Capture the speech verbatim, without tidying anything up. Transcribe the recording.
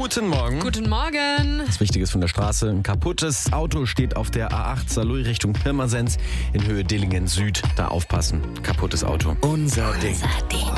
Guten Morgen. Guten Morgen. Das Wichtige ist von der Straße. Ein kaputtes Auto steht auf der A acht Saarlouis Richtung Pirmasens in Höhe Dillingen Süd. Da aufpassen. Kaputtes Auto. Unser Ding.